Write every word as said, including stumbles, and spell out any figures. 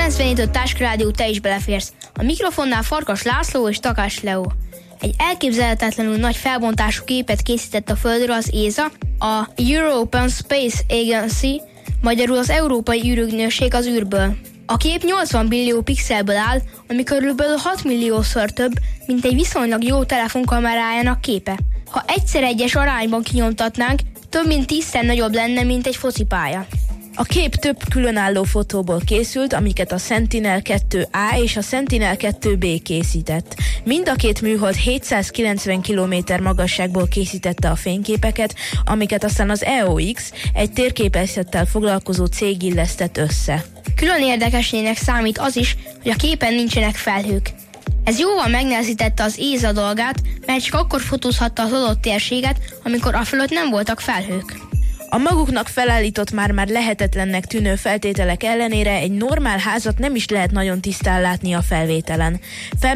kilencvenhét öt Táskarádió, te is beleférsz. A mikrofonnál Farkas László és Takás Leó. Egy elképzelhetetlenül nagy felbontású képet készített a Földről az é es á, a European Space Agency, magyarul az Európai űrügynökség az űrből. A kép nyolcvan billió pixelből áll, ami körülbelül hat milliószor több, mint egy viszonylag jó telefonkamerájának képe. Ha egyszer egyes arányban kinyomtatnánk, több mint tízszer nagyobb lenne, mint egy focipálya. A kép több különálló fotóból készült, amiket a Sentinel kettő á és a Sentinel kettő bé készített. Mind a két műhold hétszázkilencven kilométer magasságból készítette a fényképeket, amiket aztán az e o iksz, egy térképészettel foglalkozó cég illesztett össze. Külön érdekességnek számít az is, hogy a képen nincsenek felhők. Ez jóval megnehezítette az é es á dolgát, mert csak akkor fotózhatta az adott térséget, amikor afölött nem voltak felhők. A maguknak felállított már-már lehetetlennek tűnő feltételek ellenére egy normál házat nem is lehet nagyon tisztán látni a felvételen.